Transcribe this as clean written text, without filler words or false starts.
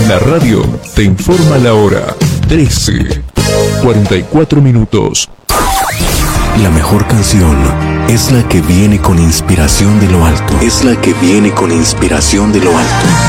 La radio te informa la hora. 13:44. La mejor canción es la que viene con inspiración de lo alto. Es la que viene con inspiración de lo alto.